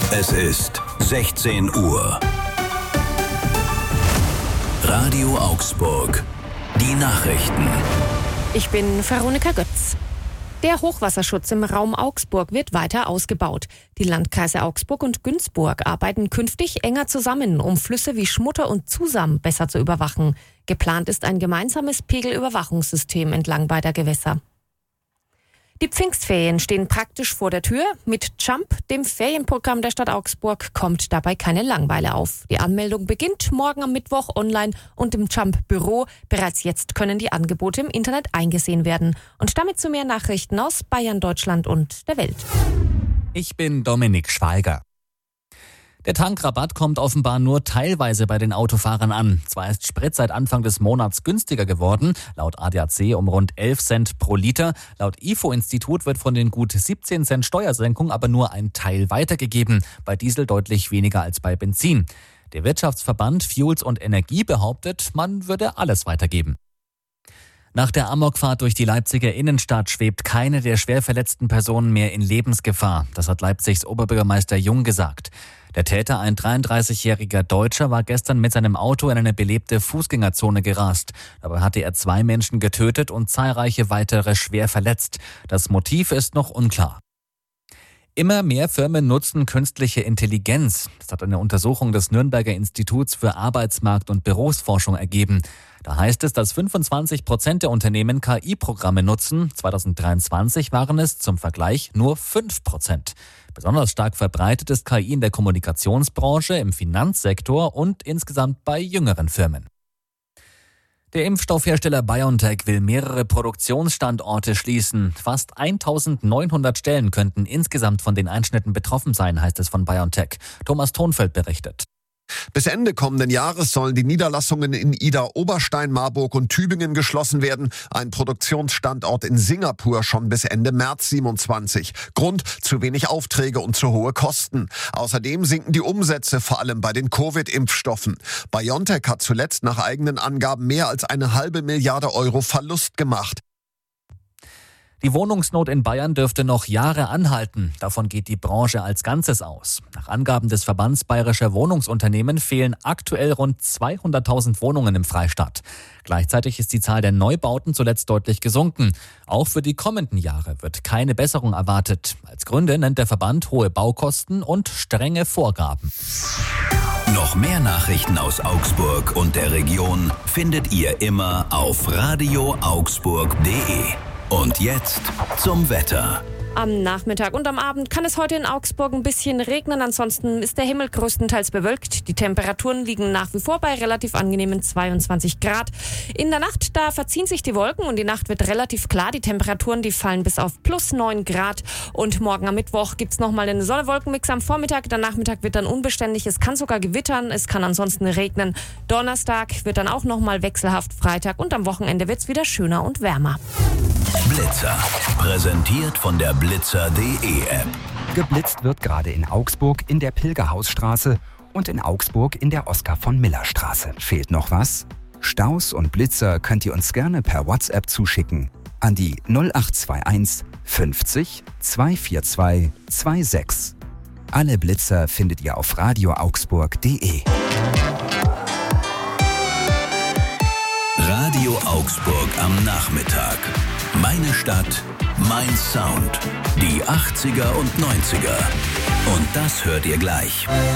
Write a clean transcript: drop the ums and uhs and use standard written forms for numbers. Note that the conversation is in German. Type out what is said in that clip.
Es ist 16 Uhr. Radio Augsburg. Die Nachrichten. Ich bin Veronika Götz. Der Hochwasserschutz im Raum Augsburg wird weiter ausgebaut. Die Landkreise Augsburg und Günzburg arbeiten künftig enger zusammen, um Flüsse wie Schmutter und Zusam besser zu überwachen. Geplant ist ein gemeinsames Pegelüberwachungssystem entlang beider Gewässer. Die Pfingstferien stehen praktisch vor der Tür. Mit Jump, dem Ferienprogramm der Stadt Augsburg, kommt dabei keine Langeweile auf. Die Anmeldung beginnt morgen am Mittwoch online und im Jump-Büro. Bereits jetzt können die Angebote im Internet eingesehen werden. Und damit zu mehr Nachrichten aus Bayern, Deutschland und der Welt. Ich bin Dominik Schweiger. Der Tankrabatt kommt offenbar nur teilweise bei den Autofahrern an. Zwar ist Sprit seit Anfang des Monats günstiger geworden, laut ADAC um rund 11 Cent pro Liter. Laut IFO-Institut wird von den gut 17 Cent Steuersenkung aber nur ein Teil weitergegeben, bei Diesel deutlich weniger als bei Benzin. Der Wirtschaftsverband Fuels und Energie behauptet, man würde alles weitergeben. Nach der Amokfahrt durch die Leipziger Innenstadt schwebt keine der schwer verletzten Personen mehr in Lebensgefahr. Das hat Leipzigs Oberbürgermeister Jung gesagt. Der Täter, ein 33-jähriger Deutscher, war gestern mit seinem Auto in eine belebte Fußgängerzone gerast. Dabei hatte er 2 Menschen getötet und zahlreiche weitere schwer verletzt. Das Motiv ist noch unklar. Immer mehr Firmen nutzen künstliche Intelligenz. Das hat eine Untersuchung des Nürnberger Instituts für Arbeitsmarkt- und Berufsforschung ergeben. Da heißt es, dass 25% der Unternehmen KI-Programme nutzen. 2023 waren es zum Vergleich nur 5%. Besonders stark verbreitet ist KI in der Kommunikationsbranche, im Finanzsektor und insgesamt bei jüngeren Firmen. Der Impfstoffhersteller BioNTech will mehrere Produktionsstandorte schließen. Fast 1900 Stellen könnten insgesamt von den Einschnitten betroffen sein, heißt es von BioNTech. Thomas Thonfeld berichtet. Bis Ende kommenden Jahres sollen die Niederlassungen in Ida, Oberstein, Marburg und Tübingen geschlossen werden. Ein Produktionsstandort in Singapur schon bis Ende März 27. Grund: zu wenig Aufträge und zu hohe Kosten. Außerdem sinken die Umsätze, vor allem bei den Covid-Impfstoffen. BioNTech hat zuletzt nach eigenen Angaben mehr als 1,5 Milliarde Euro Verlust gemacht. Die Wohnungsnot in Bayern dürfte noch Jahre anhalten. Davon geht die Branche als Ganzes aus. Nach Angaben des Verbands Bayerischer Wohnungsunternehmen fehlen aktuell rund 200.000 Wohnungen im Freistaat. Gleichzeitig ist die Zahl der Neubauten zuletzt deutlich gesunken. Auch für die kommenden Jahre wird keine Besserung erwartet. Als Gründe nennt der Verband hohe Baukosten und strenge Vorgaben. Noch mehr Nachrichten aus Augsburg und der Region findet ihr immer auf radioaugsburg.de. Und jetzt zum Wetter. Am Nachmittag und am Abend kann es heute in Augsburg ein bisschen regnen. Ansonsten ist der Himmel größtenteils bewölkt. Die Temperaturen liegen nach wie vor bei relativ angenehmen 22 Grad. In der Nacht, da verziehen sich die Wolken und die Nacht wird relativ klar. Die Temperaturen, die fallen bis auf plus 9 Grad. Und morgen am Mittwoch gibt's nochmal einen Sonne-Wolken-Mix am Vormittag. Der Nachmittag wird dann unbeständig. Es kann sogar gewittern, es kann ansonsten regnen. Donnerstag wird dann auch nochmal wechselhaft. Freitag und am Wochenende wird's wieder schöner und wärmer. Blitzer. Präsentiert von der Blitzer.de App. Geblitzt wird gerade in Augsburg in der Pilgerhausstraße und in Augsburg in der Oskar-von-Miller-Straße. Fehlt noch was? Staus und Blitzer könnt ihr uns gerne per WhatsApp zuschicken an die 0821 50 242 26. Alle Blitzer findet ihr auf radioaugsburg.de. Radio Augsburg am Nachmittag. Meine Stadt, mein Sound. Die 80er und 90er. Und das hört ihr gleich.